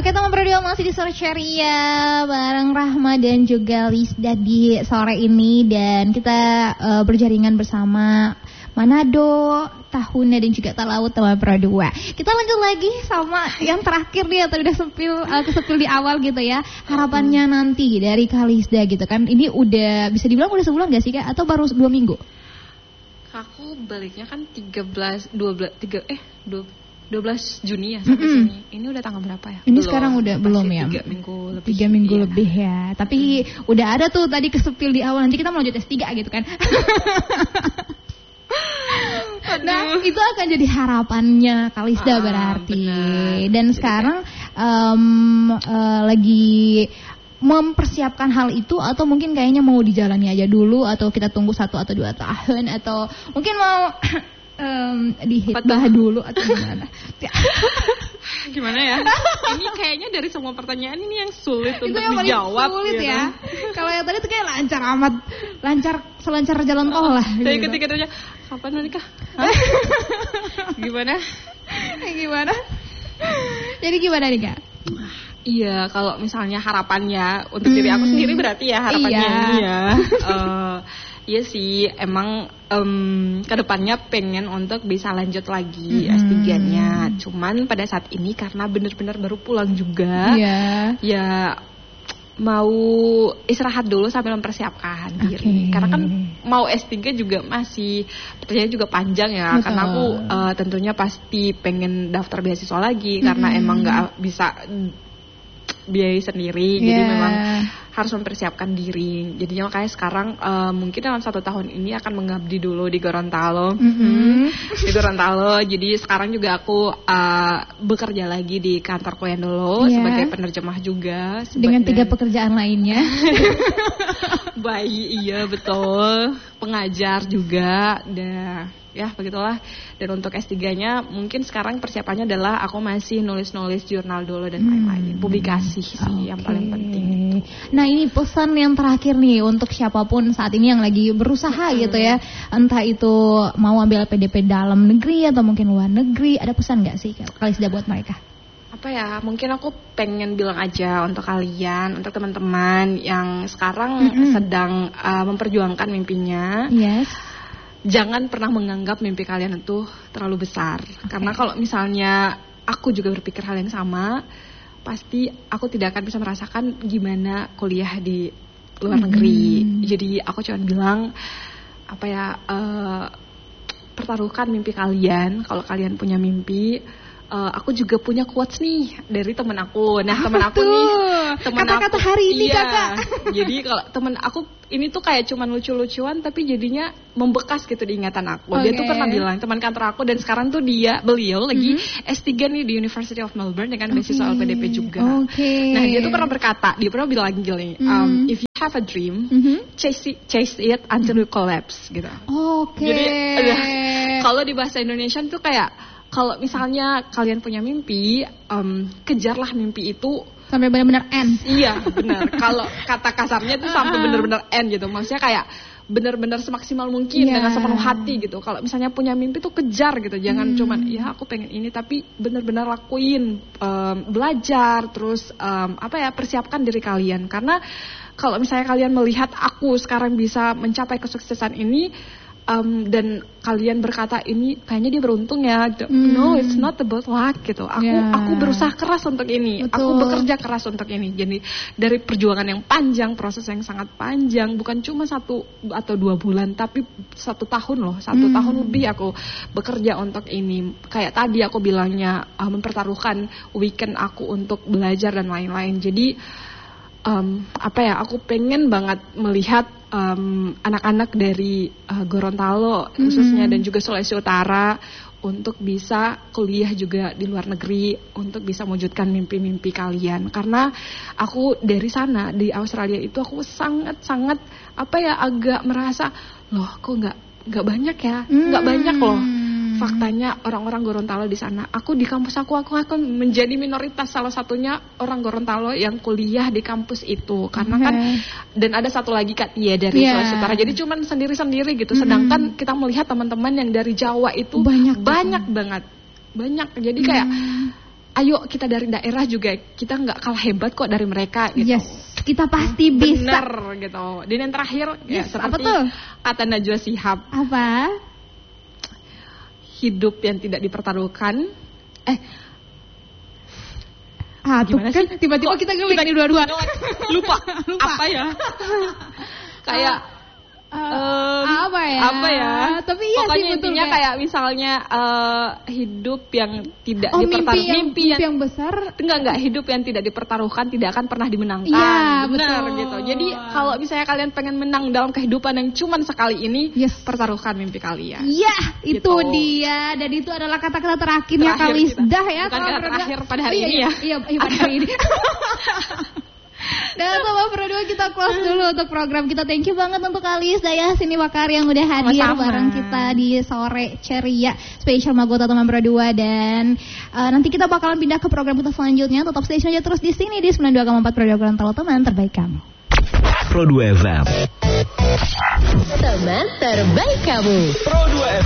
Oke, teman berdua masih di sore ceria bareng Rahma dan juga Lisda di sore ini. Dan kita berjaringan bersama Manado, Tahuna dan juga Talaut teman berdua. Kita lanjut lagi sama yang terakhir nih, tadi udah kesepil di awal gitu ya. Harapannya nanti dari Kak Lisda gitu kan. Ini udah bisa dibilang udah sebulan gak sih Kak? Atau baru 2 minggu? Aku baliknya kan 12 Juni ya sampai sini. Ini udah tanggal berapa ya? Ini belum, sekarang udah belum ya? 3 minggu lebih. 3 minggu lebih ya. Tapi udah ada tuh tadi kesepil di awal. Nanti kita mau lanjut S3 gitu kan. Nah itu akan jadi harapannya Kak Lisda berarti. Benar. Dan jadi sekarang lagi mempersiapkan hal itu, atau mungkin kayaknya mau dijalani aja dulu, atau kita tunggu 1 atau 2 tahun, atau mungkin mau dihitbah dulu atau gimana? Gimana ya? Ini kayaknya dari semua pertanyaan ini yang sulit untuk yang dijawab. Sulit ya. Kalau yang tadi tuh kayak lancar amat, selancar jalan tol lah. Dari gitu. ketika kapan nanti kah? Gimana? Gimana? Jadi gimana nih Kak? Iya, kalau misalnya harapannya untuk diri aku sendiri berarti ya harapannya ini ya. Iya sih, emang kedepannya pengen untuk bisa lanjut lagi S3-nya. Cuman pada saat ini karena benar-benar baru pulang juga, ya mau istirahat dulu sambil mempersiapkan diri. Karena kan mau S3 juga masih pertanyaan juga panjang ya. Betul. Karena aku tentunya pasti pengen daftar beasiswa lagi karena emang nggak bisa biaya sendiri, jadi memang harus mempersiapkan diri. Jadinya makanya sekarang mungkin dalam 1 tahun ini akan mengabdi dulu di Gorontalo. Di Gorontalo. Jadi sekarang juga aku bekerja lagi di kantor Koyandolo sebagai penerjemah juga. Dengan 3 pekerjaan lainnya. Iya betul. Pengajar juga. Ya begitulah. Dan untuk S3-nya mungkin sekarang persiapannya adalah aku masih nulis-nulis jurnal dulu dan lain-lain. Publikasi sih yang paling penting. Nah ini pesan yang terakhir nih untuk siapapun saat ini yang lagi berusaha gitu ya. Entah itu mau ambil PDP dalam negeri atau mungkin luar negeri. Ada pesan gak sih Kak Lisda buat mereka? Apa ya, mungkin aku pengen bilang aja untuk kalian, untuk teman-teman yang sekarang sedang memperjuangkan mimpinya. Jangan pernah menganggap mimpi kalian itu terlalu besar. Karena kalau misalnya aku juga berpikir hal yang sama, pasti aku tidak akan bisa merasakan gimana kuliah di luar negeri. Jadi aku cuma bilang pertaruhkan mimpi kalian. Kalau kalian punya mimpi, aku juga punya quotes nih dari teman aku. Nah teman aku nih, kata-kata hari ini Kakak. Jadi kalau teman aku ini tuh kayak cuman lucu-lucuan tapi jadinya membekas gitu di ingatan aku. Dia tuh pernah bilang, teman kantor aku, dan sekarang tuh beliau lagi S3 nih di University of Melbourne dengan beasiswa LPDP juga. Nah dia tuh pernah berkata, dia pernah bilang gini, if you have a dream, chase it until you collapse gitu. Jadi kalau di bahasa Indonesia tuh kayak, kalau misalnya kalian punya mimpi, kejarlah mimpi itu sampai benar-benar end. Iya, benar. Kalau kata kasarnya itu sampai benar-benar end gitu. Maksudnya kayak benar-benar semaksimal mungkin dengan sepenuh hati gitu. Kalau misalnya punya mimpi tuh kejar gitu. Jangan cuman ya aku pengen ini, tapi benar-benar lakuin, belajar, terus persiapkan diri kalian. Karena kalau misalnya kalian melihat aku sekarang bisa mencapai kesuksesan ini, dan kalian berkata ini kayaknya dia beruntung ya. No, it's not about luck gitu. Aku berusaha keras untuk ini. Betul. Aku bekerja keras untuk ini. Jadi dari perjuangan yang panjang, proses yang sangat panjang, bukan cuma 1 atau 2 bulan, tapi 1 tahun loh. 1 tahun lebih aku bekerja untuk ini. Kayak tadi aku bilangnya, mempertaruhkan weekend aku untuk belajar dan lain-lain. Jadi aku pengen banget melihat anak-anak dari Gorontalo khususnya dan juga Sulawesi Utara untuk bisa kuliah juga di luar negeri, untuk bisa mewujudkan mimpi-mimpi kalian. Karena aku dari sana, di Australia itu aku sangat-sangat agak merasa, loh kok nggak banyak ya, nggak banyak loh. Faktanya orang-orang Gorontalo di sana. Aku di kampus aku akan menjadi minoritas, salah satunya orang Gorontalo yang kuliah di kampus itu. Karena kan, dan ada satu lagi Kak Tia dari Sulawesi Utara. Jadi cuman sendiri-sendiri gitu. Sedangkan kita melihat teman-teman yang dari Jawa itu banyak banget. Banyak. Jadi kayak ayo kita dari daerah juga kita nggak kalah hebat kok dari mereka gitu. Yes, kita pasti bisa. Bener gitu. Dan yang terakhir ya Yes, seperti apa tuh? kata Najwa Shihab, Apa? hidup yang tidak dipertaruhkan. Tuh Gimana kan sih? tiba-tiba Kok kita ngelik nih dua-dua. Lupa. Apa ya? Kayak apa ya? Tapi iya pokoknya sih betul intinya kayak misalnya hidup yang tidak dipertaruhkan, mimpi yang besar. Enggak hidup yang tidak dipertaruhkan tidak akan pernah dimenangkan. Iya, benar betul. gitu. Jadi kalau misalnya kalian pengen menang dalam kehidupan yang cuman sekali ini, Yes. pertaruhkan mimpi kalian. Iya, itu Gitu. dia. Dan itu adalah kata-kata terakhirnya Terakhir Kalisdah kita. ya. Bukan kalau kata berdua. terakhir pada hari ini ya. Iya, pada hari ini. Dan sama berdua kita close dulu untuk program kita. Thank you banget untuk Alis Daya Sini Wakar yang udah hadir Sama-sama. bareng kita di sore ceria spesial Magota teman berdua. Dan nanti kita bakalan pindah ke program kita selanjutnya. Tetap stay aja terus di sini di 92,4 program teman terbaik kamu. Pro 2 FM. Teman terbaik kamu. Pro 2 FM.